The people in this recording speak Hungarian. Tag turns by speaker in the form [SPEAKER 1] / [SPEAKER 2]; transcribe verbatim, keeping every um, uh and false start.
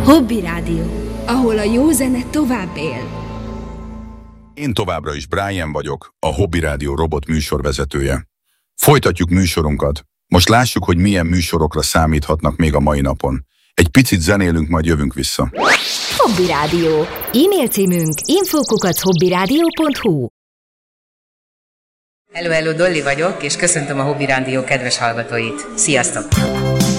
[SPEAKER 1] Hobby Rádió, ahol a jó zene tovább él.
[SPEAKER 2] Én továbbra is Brian vagyok, a Hobby Rádió robot műsorvezetője. Folytatjuk műsorunkat. Most lássuk, hogy milyen műsorokra számíthatnak még a mai napon. Egy picit zenélünk, majd jövünk vissza.
[SPEAKER 1] Hobby Rádió. E-mail címünk info kukac hobbyradio pont hu.
[SPEAKER 3] Hello, hello, Dolly vagyok, és köszöntöm a Hobby Rádió kedves hallgatóit. Sziasztok!